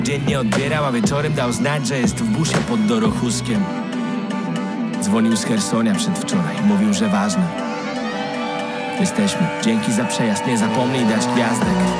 Dzień nie odbierał, a wieczorem dał znać, że jest w busie pod Dorochuskiem. Dzwonił z Chersonia przedwczoraj, mówił, że ważne. Jesteśmy, dzięki za przejazd, nie zapomnij dać gwiazdek.